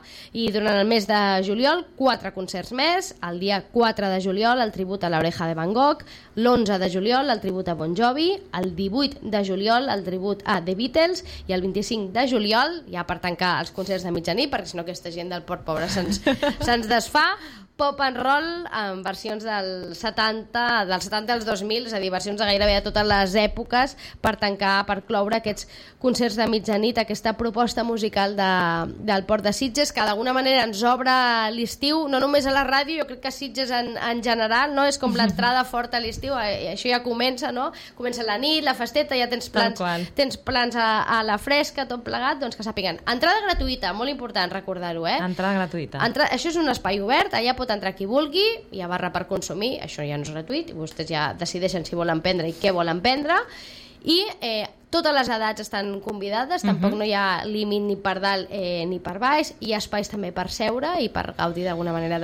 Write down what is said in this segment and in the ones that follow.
I durant el mes de juliol, 4 concerts més. El dia 4 de juliol, el tribut a l'Oreja de Van Gogh. L'11 de juliol, el tribut a Bon Jovi. El 18 de juliol, el tribut a The Beatles. I el 25 de juliol, ja per tancar els concerts de mitjanit, perquè si no aquesta gent del Port Pobre se'ns desfà, pop and roll en versions dels 70 als 2000, és a dir, versions de gairebé de totes les èpoques, per tancar, per cloure aquests concerts de mitjanit, aquesta proposta musical del Port de Sitges, que d'alguna manera ens obre l'estiu, no només a la ràdio, jo crec que a Sitges en general, no? És com l'entrada forta a l'estiu, això ja comença, no? Comença la nit, la festeta, ja tens plans a la fresca, tot plegat, doncs que sàpiguen. Entrada gratuïta, molt important recordar-ho, Entrada gratuïta. Això és un espai obert, allà pot entrar qui vulgui, hi ha barra per consumir, això ja no és gratuït, vostès ja decideixen si volen prendre i què volen prendre, i totes les edats estan convidades, tampoc no hi ha límit ni per dalt ni per baix, hi ha espais també per seure i per gaudir d'alguna manera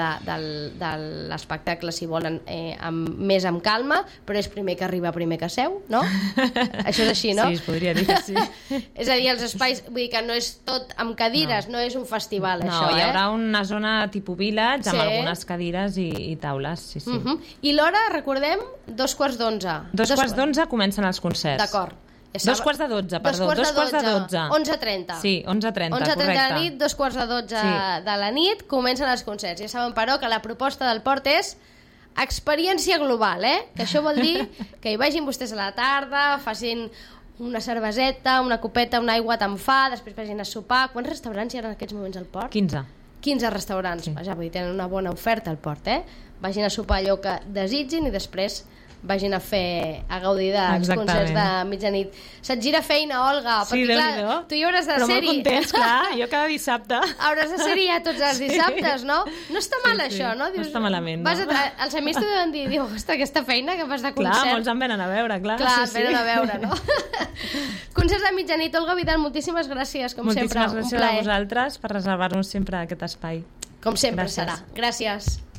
de l'espectacle si volen més amb calma, però és primer que arriba, primer que seu, no? Això és així, no? Sí, es podria dir que sí. És a dir, els espais, vull dir que no és tot amb cadires, no és un festival, això, No, hi haurà una zona tipus village amb algunes cadires i taules, sí. I l'hora, recordem, 11:15. 11:15 comencen els concerts. D'acord. 11:45, perdó. 11:40. 11:30. Sí, 11:30, correcte. 11:30 de la nit, 11:45 de la nit, comencen els concerts. Ja saben, però, que la proposta del Port és experiència global, que això vol dir que hi vagin vostès a la tarda, facin una cerveseta, una copeta, una aigua tan fa, després vagin a sopar. Quants restaurants hi ha en aquests moments al Port? 15 restaurants. Vaja, vull dir, tenen una bona oferta al Port, Vagin a sopar allò que desitgin i després vagin a gaudir dels concerts de mitjanit. Se't gira feina, Olga, sí, perquè clar, tu hi hauràs de ser-hi. Però molt contents, clar, jo cada dissabte. Hauràs de ser-hi ja tots els dissabtes, no? No està mal això, no? Dius, no està malament, no? Els amics t'ho deuen dir, ostres, aquesta feina que fas de concert. Clar, molts en venen a veure, clar. Clar, venen a veure, no? Concerts de mitjanit, Olga Vidal, moltíssimes gràcies, com sempre. Moltíssimes gràcies a vosaltres per reservar-nos sempre aquest espai. Com sempre serà. Gràcies.